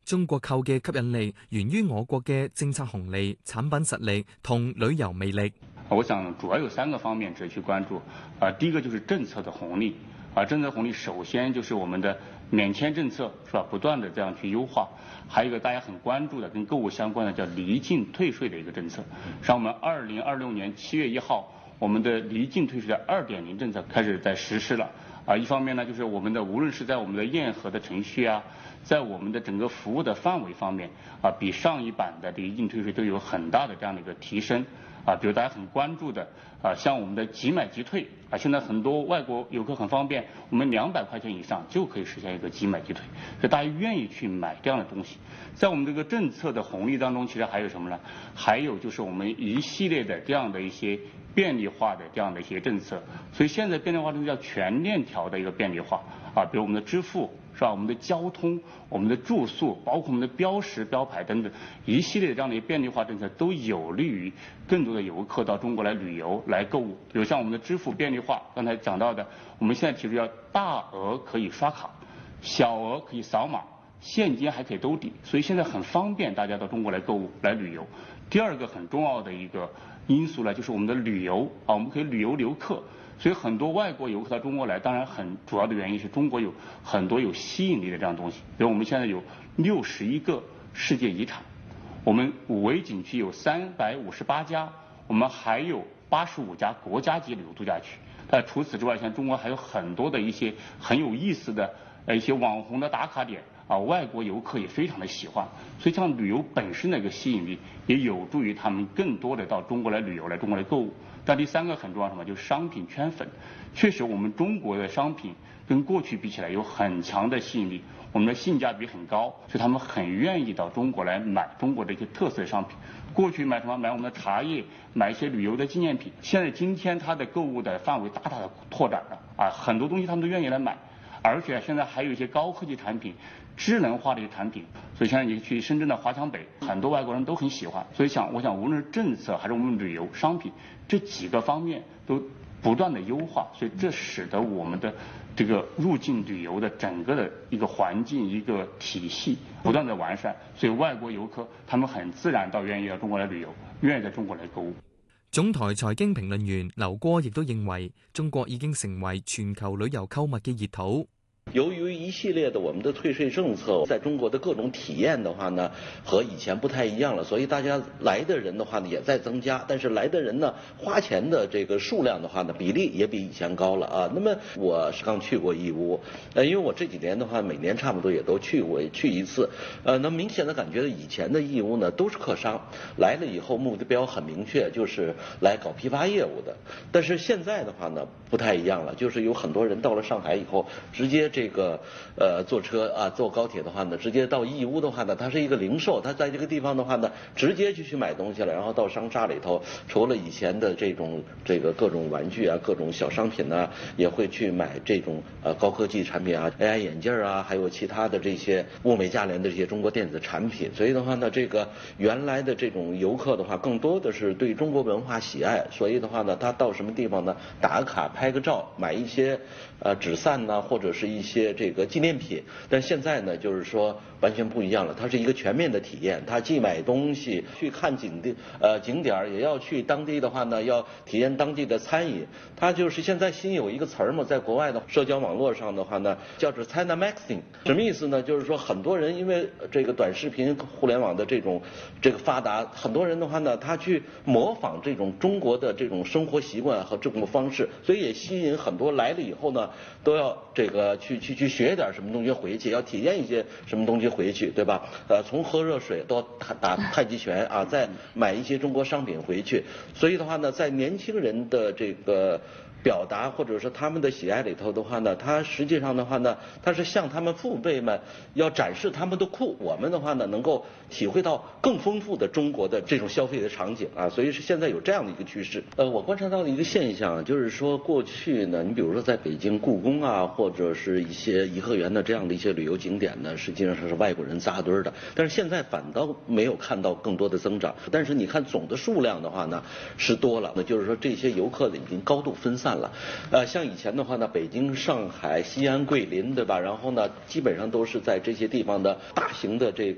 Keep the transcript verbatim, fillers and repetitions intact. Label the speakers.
Speaker 1: 中國購嘅吸引力源於我國嘅政策紅利、產品實力同旅遊魅力。
Speaker 2: 我想主要有三個方面值得去關注。啊，第一個就是政策的紅利。啊，政策紅利首先就是我們的免簽政策，是吧？不斷的這樣去優化。還有一個大家很關注的跟購物相關的叫離境退稅的一個政策。像我們二零二六年七月一號，我們的離境退稅的二點零政策開始在實施了。啊，一方面呢，就是我們的無論是在我們的驗核的程序啊，在我們的整個服務的範圍方面，啊，比上一版的離境退稅都有很大的這樣的一個提升。啊，比如大家很關注的啊，像我們的即買即退啊，現在很多外國遊客很方便，我們兩百塊錢以上就可以實現一個即買即退，所以大家願意去買這樣的東西。在我們這個政策的紅利當中，其實還有什麼呢？還有就是我們一系列的這樣的一些便利化的這樣的一些政策。所以現在便利化政策叫全鏈條的一個便利化啊，比如我們的支付。是吧？我們的交通、我們的住宿，包括我們的標識、標牌等等，一系列這樣的一個便利化政策，都有利於更多的遊客到中國來旅遊、來購物。比如像我們的支付便利化，剛才講到的，我們現在提出要大額可以刷卡，小額可以掃碼，現金還可以兜底，所以現在很方便大家到中國來購物、來旅遊。第二個很重要的一個因素呢，就是我們的旅遊啊，我們可以旅遊留客。所以很多外國遊客到中國來，當然很主要的原因是中國有很多有吸引力的這樣東西。比如我們現在有六十一個世界遺產，我們五維景區有三百五十八家，我們還有八十五家國家級旅遊度假區。但除此之外，像中國還有很多的一些很有意思的呃一些網紅的打卡點啊，外國遊客也非常的喜歡。所以像旅遊本身的一個吸引力，也有助於他們更多的到中國來旅遊，來中國來購物。但第三個很重要什麼，就是商品圈粉。確實我們中國的商品跟過去比起來有很強的吸引力，我們的性價比很高，所以他們很願意到中國來買中國的一些特色商品。過去買什麼？買我們的茶葉，買一些旅遊的紀念品。現在今天它的購物的範圍大大的拓展了啊，很多東西他們都願意來買，而且現在還有一些高科技產品、智能化的一些產品。所以現在你去深圳的華強北，很多外國人都很喜歡。所以想，我想無論是政策還是我們旅遊商品，這幾個方面都不斷的優化，所以這使得我們的這個入境旅遊的整個的一個環境、一個體系不斷的完善，所以外國遊客他們很自然到願意到中國來旅遊，願意在中國來購物。
Speaker 1: 總台財經評論員劉戈亦都認為，中國已經成為全球旅遊購物嘅熱土。
Speaker 3: 由於一系列的我們的退稅政策，在中國的各種體驗的話呢，和以前不太一樣了，所以大家來的人的話呢也在增加，但是來的人呢花錢的這個數量的話呢比例也比以前高了啊。那麼我是剛去過義烏，呃，因為我這幾年的話每年差不多也都去過去一次，呃，那明顯的感覺以前的義烏呢都是客商，來了以後目標很明確，就是來搞批發業務的，但是現在的話呢不太一樣了，就是有很多人到了上海以後直接這個呃坐車啊坐高鐵的話呢，直接到義烏的話呢，它是一個零售，它在這個地方的話呢，直接就去買東西了，然後到商廈裡頭，除了以前的這種這個各種玩具啊、各種小商品呢，也會去買這種呃高科技產品啊、A I 眼鏡啊，還有其他的這些物美價廉的這些中國電子產品。所以的話呢，這個原來的這種遊客的話，更多的是對中國文化喜愛，所以的話呢，他到什麼地方呢，打個卡、拍個照，買一些呃紙傘吶，或者是一些些這個紀念品，但現在呢，就是說完全不一樣了。它是一個全面的體驗，它既買東西去看景地呃景點，也要去當地的話呢，要體驗當地的餐飲。它就是現在新有一個詞兒嘛，在國外的社交網絡上的話呢，叫做 China Maxing， 什麼意思呢？就是說很多人因為這個短視頻、互聯網的這種這個發達，很多人的話呢，他去模仿這種中國的這種生活習慣和這種方式，所以也吸引很多來了以後呢，都要這個去。去去學點什麼東西回去，要體驗一些什麼東西回去，對吧？呃，從喝熱水到打太極拳啊，再買一些中國商品回去。所以的話呢，在年輕人的這個表達或者是他們的喜愛裡頭的話呢，他實際上的話呢，他是向他們父輩們要展示他們的酷。我們的話呢，能夠體會到更豐富的中國的這種消費的場景啊，所以是現在有這樣的一個趨勢。呃，我觀察到的一個現象就是說，過去呢，你比如說在北京故宮啊，或者是一些頤和園的這樣的一些旅遊景點呢，實際上是外國人扎堆的，但是現在反倒沒有看到更多的增長。但是你看總的數量的話呢，是多了，那就是說這些遊客呢已經高度分散了。呃，像以前的話呢，北京、上海、西安、桂林，對吧？然後呢，基本上都是在這些地方的大型的這